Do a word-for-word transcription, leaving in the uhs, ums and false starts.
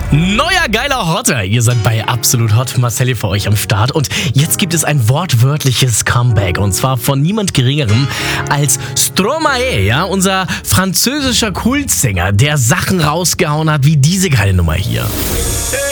Neuer geiler Hotter. Ihr seid bei Absolut Hot. Marcelli für euch am Start. Und jetzt gibt es ein wortwörtliches Comeback. Und zwar von niemand Geringerem als Stromae, ja, unser französischer Kultsänger, der Sachen rausgehauen hat wie diese geile Nummer hier.